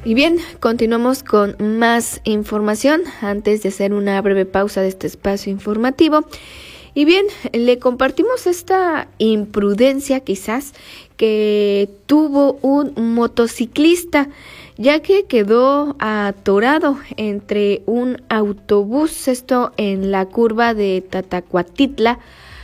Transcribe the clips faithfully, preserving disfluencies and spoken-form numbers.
Y bien, continuamos con más información antes de hacer una breve pausa de este espacio informativo. Y bien, le compartimos esta imprudencia quizás que tuvo un motociclista, ya que quedó atorado entre un autobús, esto en la curva de Tatacuatitla,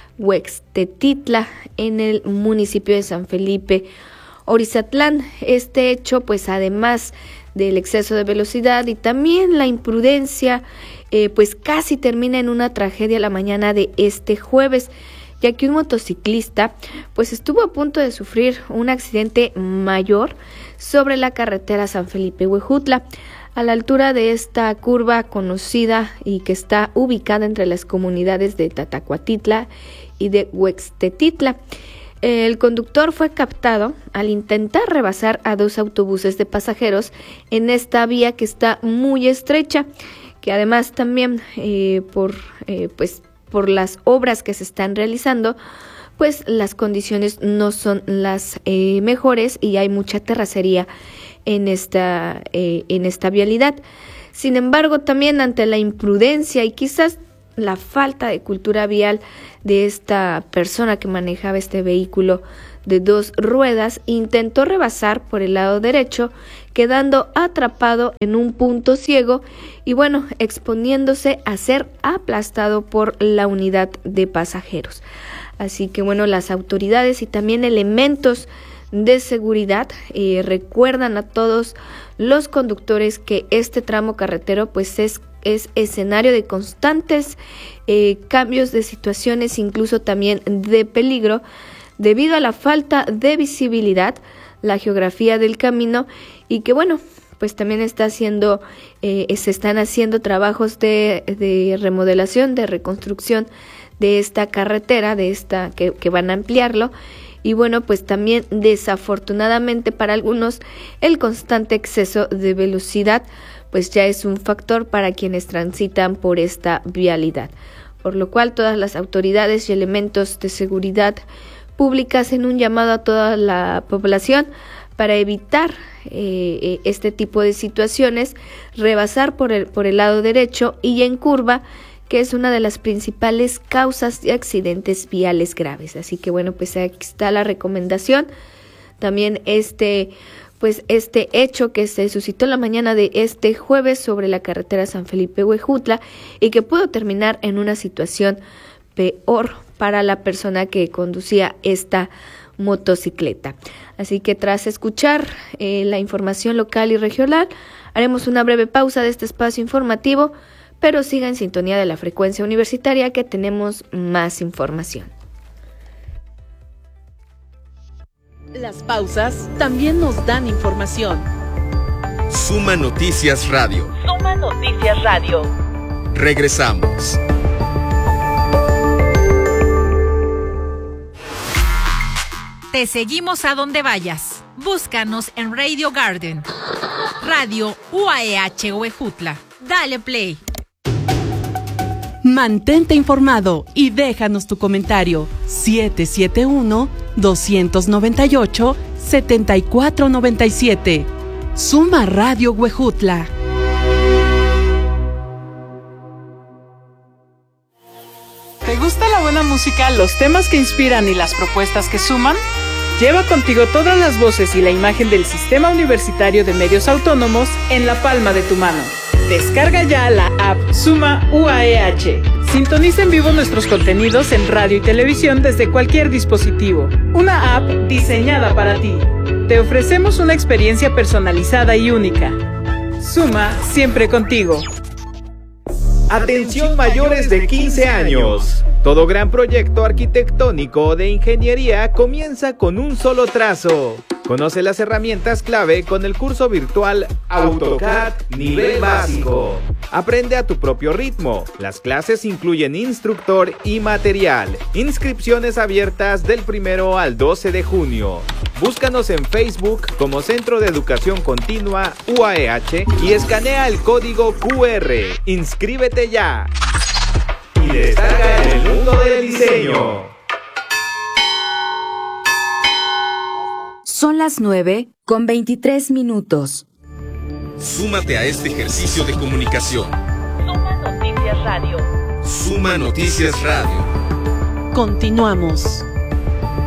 Huextetitla, en el municipio de San Felipe Orizatlán. Este hecho, pues además del exceso de velocidad y también la imprudencia, eh, pues casi termina en una tragedia la mañana de este jueves, ya que un motociclista pues estuvo a punto de sufrir un accidente mayor sobre la carretera San Felipe Huejutla, a la altura de esta curva conocida y que está ubicada entre las comunidades de Tatacuatitla y de Huextetitla. El conductor fue captado al intentar rebasar a dos autobuses de pasajeros en esta vía que está muy estrecha, que además también eh, por eh, pues por las obras que se están realizando, pues las condiciones no son las eh, mejores y hay mucha terracería en esta eh, en esta vialidad. Sin embargo, también ante la imprudencia y quizás la falta de cultura vial de esta persona que manejaba este vehículo de dos ruedas, intentó rebasar por el lado derecho, quedando atrapado en un punto ciego y bueno, exponiéndose a ser aplastado por la unidad de pasajeros. Así que bueno, las autoridades y también elementos de seguridad eh, recuerdan a todos los conductores que este tramo carretero pues es es escenario de constantes eh, cambios de situaciones, incluso también de peligro, debido a la falta de visibilidad, la geografía del camino y que bueno, pues también está haciendo, eh, se están haciendo trabajos de, de remodelación, de reconstrucción de esta carretera, de esta que, que van a ampliarlo. Y bueno, pues también desafortunadamente para algunos el constante exceso de velocidad pues ya es un factor para quienes transitan por esta vialidad, por lo cual todas las autoridades y elementos de seguridad pública hacen un llamado a toda la población para evitar eh, este tipo de situaciones, rebasar por el, por el lado derecho y en curva, que es una de las principales causas de accidentes viales graves. Así que bueno, pues aquí está la recomendación. También este pues este hecho que se suscitó la mañana de este jueves sobre la carretera San Felipe Huejutla y que pudo terminar en una situación peor para la persona que conducía esta motocicleta. Así que tras escuchar eh, la información local y regional, haremos una breve pausa de este espacio informativo, pero siga en sintonía de la frecuencia universitaria que tenemos más información. Las pausas también nos dan información. Suma Noticias Radio. Suma Noticias Radio. Regresamos. Te seguimos a donde vayas. Búscanos en Radio Garden. Radio U A E H Huejutla. Dale play. Mantente informado y déjanos tu comentario. siete siete uno, dos nueve ocho, siete cuatro nueve siete. Suma Radio Huejutla. ¿Te gusta la buena música, los temas que inspiran y las propuestas que suman? Lleva contigo todas las voces y la imagen del Sistema Universitario de Medios Autónomos en la palma de tu mano. Descarga ya la app Suma U A E H. Sintoniza en vivo nuestros contenidos en radio y televisión desde cualquier dispositivo. Una app diseñada para ti. Te ofrecemos una experiencia personalizada y única. Suma siempre contigo. Atención mayores de quince años. Todo gran proyecto arquitectónico o de ingeniería comienza con un solo trazo. Conoce las herramientas clave con el curso virtual AutoCAD Nivel Básico. Aprende a tu propio ritmo. Las clases incluyen instructor y material. Inscripciones abiertas del primero al doce de junio. Búscanos en Facebook como Centro de Educación Continua U A E H y escanea el código Q R. ¡Inscríbete ya! Y destaca en el mundo del diseño. Son las nueve con veintitrés minutos. Súmate a este ejercicio de comunicación. Suma Noticias Radio. Suma Noticias Radio. Continuamos.